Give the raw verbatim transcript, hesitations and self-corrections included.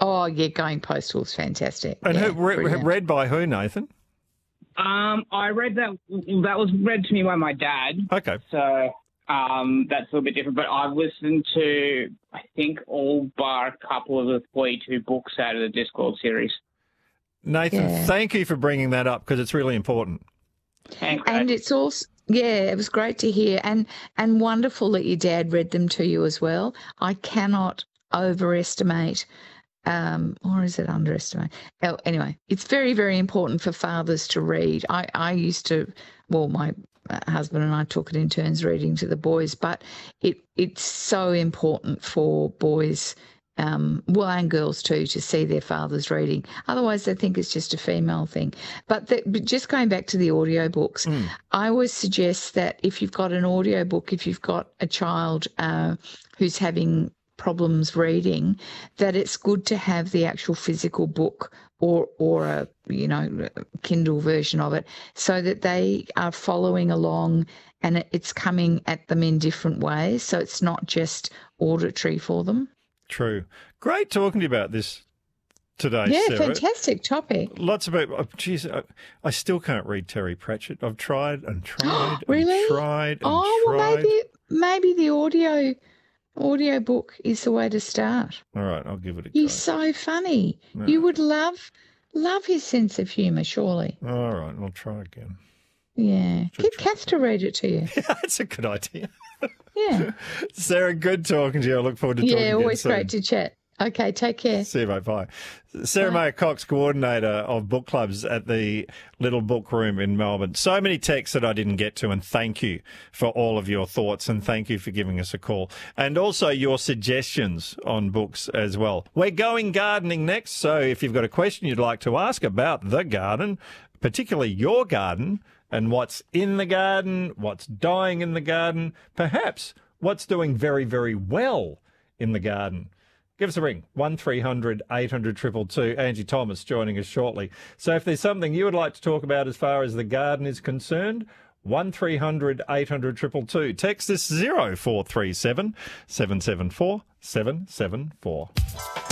Oh, yeah, Going Postal's fantastic. And yeah, who, re- read by who, Nathan? Um, I read that. That was read to me by my dad. Okay. So um, that's a little bit different. But I've listened to, I think, all bar a couple of the forty-two books out of the Discworld series. Nathan, Yeah. thank you for bringing that up because it's really important. And, And it's also, yeah, it was great to hear and, and wonderful that your dad read them to you as well. I cannot overestimate, um, or is it underestimate? Oh, anyway, it's very, very important for fathers to read. I, I used to, well, my husband and I took it in turns reading to the boys, but it it's so important for boys, um, well, and girls too, to see their fathers reading. Otherwise, they think it's just a female thing. But, the, but just going back to the audio books, mm. I always suggest that if you've got an audio book, if you've got a child uh, who's having problems reading, that it's good to have the actual physical book or or a you know Kindle version of it, so that they are following along and it's coming at them in different ways. So it's not just auditory for them. True. Great talking to you about this today, yeah, Sarah. Fantastic topic. Lots of people. Oh, geez, I, I still can't read Terry Pratchett. I've tried and tried really? and tried and oh, tried. well, maybe maybe the audio. Audio book is the way to start. All right, I'll give it a go. He's so funny. No. You would love love his sense of humour, surely. All right, I'll try again. Yeah. Just Get Kath to read it to you. Yeah, that's a good idea. Yeah. Sarah, good talking to you. I look forward to talking to you. Yeah, always soon. great to chat. Okay, take care. See you, mate. Bye. Sarah Mayer Cox, coordinator of book clubs at the Little Book Room in Melbourne. So many texts that I didn't get to, and thank you for all of your thoughts, and thank you for giving us a call. And also your suggestions on books as well. We're going gardening next, so if you've got a question you'd like to ask about the garden, particularly your garden, and what's in the garden, what's dying in the garden, perhaps what's doing very, very well in the garden, give us a ring, one three hundred eight hundred two two two. Angie Thomas joining us shortly. So if there's something you would like to talk about as far as the garden is concerned, one three hundred eight hundred two two two. Text us zero four three seven seven seven four seven seven four.